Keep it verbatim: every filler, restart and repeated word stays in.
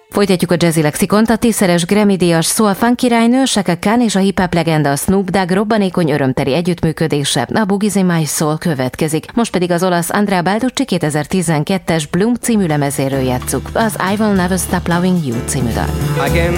Folytatjuk a Jazzy Lexikont. A tízszeres Grammy-díjas soul-funk királynő Chaka Khan és a hip-hop legenda Snoop Dogg robbanékony örömteli együttműködése, a Boogies in My Soul következik. Most pedig az olasz Andrea Balducci kétezer-tizenkettes Bloom című lemezéről játsszuk, az I Will Never Stop Loving You című dal. Again